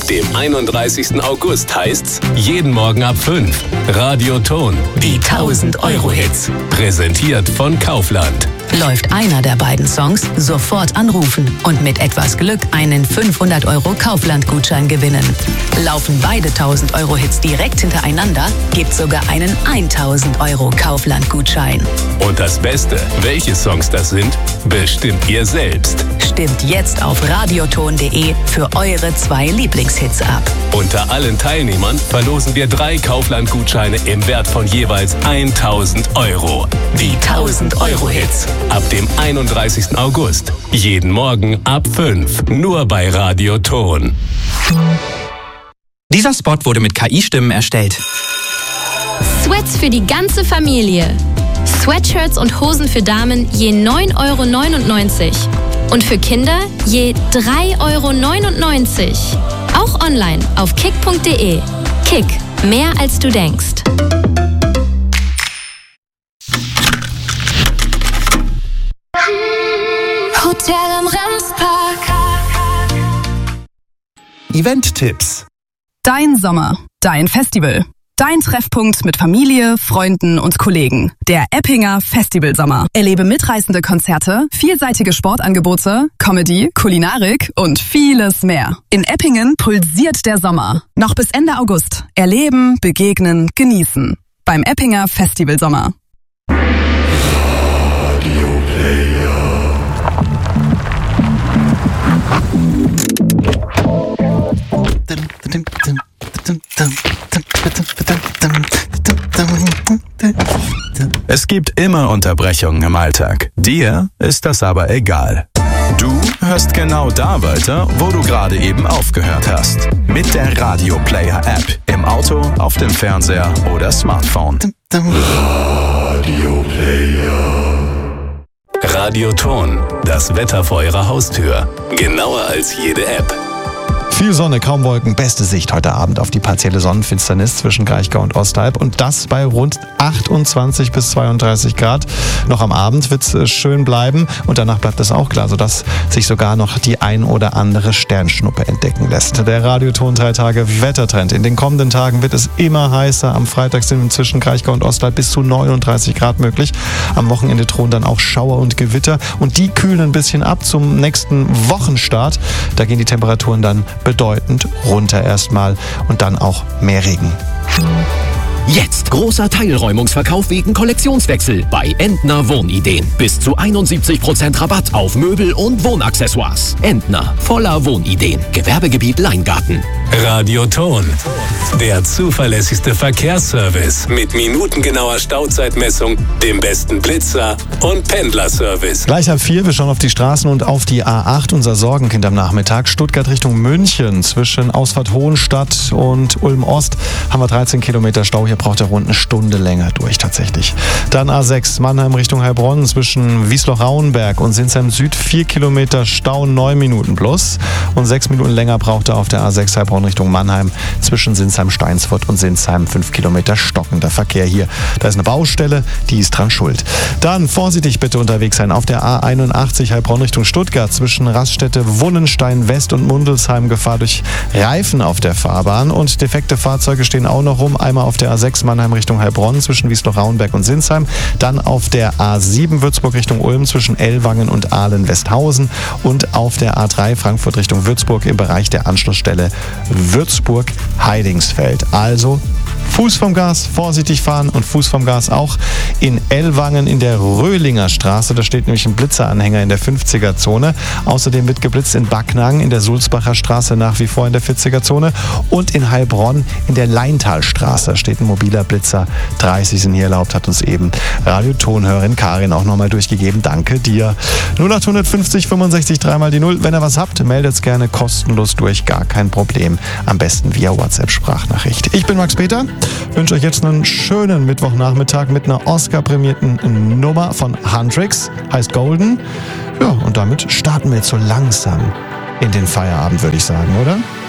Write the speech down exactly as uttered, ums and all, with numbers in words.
Ab dem einunddreißigsten August heißt's jeden Morgen ab fünf. Radio Ton, die tausend-Euro-Hits. Präsentiert von Kaufland. Läuft einer der beiden Songs, sofort anrufen und mit etwas Glück einen fünfhundert Euro Kaufland-Gutschein gewinnen. Laufen beide tausend-Euro-Hits direkt hintereinander, gibt's sogar einen tausend Euro Kaufland-Gutschein. Und das Beste, welche Songs das sind, bestimmt ihr selbst. Stimmt jetzt auf radioton punkt de für eure zwei Lieblingshits ab. Unter allen Teilnehmern verlosen wir drei Kaufland-Gutscheine im Wert von jeweils tausend Euro. Die tausend-Euro-Hits. Ab dem einunddreißigsten August. Jeden Morgen ab fünf. Nur bei Radio Ton. Dieser Spot wurde mit K I-Stimmen erstellt. Sweats für die ganze Familie. Sweatshirts und Hosen für Damen je neun Euro neunundneunzig. Und für Kinder je drei Euro neunundneunzig. Auch online auf kick punkt de. Kick. Mehr als du denkst. Hotel am Remspark. Event-Tipps. Dein Sommer, dein Festival. Dein Treffpunkt mit Familie, Freunden und Kollegen. Der Eppinger Festivalsommer. Erlebe mitreißende Konzerte, vielseitige Sportangebote, Comedy, Kulinarik und vieles mehr. In Eppingen pulsiert der Sommer. Noch bis Ende August. Erleben, begegnen, genießen. Beim Eppinger Festivalsommer. Es gibt immer Unterbrechungen im Alltag. Dir ist das aber egal. Du hörst genau da weiter, wo du gerade eben aufgehört hast. Mit der Radio Player App. Im Auto, auf dem Fernseher oder Smartphone. Radio Player. Radio Ton. Das Wetter vor eurer Haustür. Genauer als jede App. Viel Sonne, kaum Wolken, beste Sicht heute Abend auf die partielle Sonnenfinsternis zwischen Kraichgau und Ostalb und das bei rund achtundzwanzig bis zweiunddreißig Grad. Noch am Abend wird es schön bleiben und danach bleibt es auch klar, sodass sich sogar noch die ein oder andere Sternschnuppe entdecken lässt. Der Radioton drei Tage Wettertrend. In den kommenden Tagen wird es immer heißer. Am Freitag sind zwischen Kraichgau und Ostalb bis zu neununddreißig Grad möglich. Am Wochenende drohen dann auch Schauer und Gewitter und die kühlen ein bisschen ab zum nächsten Wochenstart. Da gehen die Temperaturen dann bedeutend runter erstmal und dann auch mehr Regen. Jetzt großer Teilräumungsverkauf wegen Kollektionswechsel bei Entner Wohnideen. Bis zu einundsiebzig Prozent Rabatt auf Möbel und Wohnaccessoires. Entner, voller Wohnideen. Gewerbegebiet Leingarten. Radio Ton. Der zuverlässigste Verkehrsservice mit minutengenauer Stauzeitmessung, dem besten Blitzer und Pendlerservice. Gleich ab vier, wir schauen auf die Straßen und auf die A acht, unser Sorgenkind am Nachmittag. Stuttgart Richtung München, zwischen Ausfahrt Hohenstadt und Ulm-Ost haben wir dreizehn Kilometer Stau. Hier braucht er rund eine Stunde länger durch tatsächlich. Dann A sechs, Mannheim Richtung Heilbronn, zwischen Wiesloch-Rauenberg und Sinsheim Süd, vier Kilometer Stau, neun Minuten plus. Und sechs Minuten länger braucht er auf der A sechs Heilbronn Richtung Mannheim, zwischen Sinsheim-Steinsfurt und Sinsheim, fünf Kilometer stockender Verkehr hier. Da ist eine Baustelle, die ist dran schuld. Dann vorsichtig bitte unterwegs sein auf der A einundachtzig Heilbronn Richtung Stuttgart, zwischen Raststätte Wunnenstein West und Mundelsheim, Gefahr durch Reifen auf der Fahrbahn und defekte Fahrzeuge stehen auch noch rum. Einmal auf der A sechs Mannheim Richtung Heilbronn zwischen Wiesloch-Rauenberg und Sinsheim, dann auf der A sieben Würzburg Richtung Ulm zwischen Ellwangen und Ahlen-Westhausen und auf der A drei Frankfurt Richtung Würzburg im Bereich der Anschlussstelle Würzburg-Heidingsfeld. Also Fuß vom Gas, vorsichtig fahren und Fuß vom Gas auch in Ellwangen in der Röhlinger Straße. Da steht nämlich ein Blitzeranhänger in der fünfziger-Zone. Außerdem wird geblitzt in Backnang in der Sulzbacher Straße nach wie vor in der vierziger-Zone und in Heilbronn in der Leintalstraße. Da steht ein mobiler Blitzer. dreißig sind hier erlaubt, hat uns eben Radiotonhörerin Karin auch nochmal durchgegeben. Danke dir. null acht fünfzig fünfundsechzig dreimal die null. Wenn ihr was habt, meldet es gerne kostenlos durch, gar kein Problem. Am besten via WhatsApp-Sprachnachricht. Ich bin Max Peter. Ich wünsche euch jetzt einen schönen Mittwochnachmittag mit einer Oscar-prämierten Nummer von Huntrix, heißt Golden. Ja, und damit starten wir jetzt so langsam in den Feierabend, würde ich sagen, oder?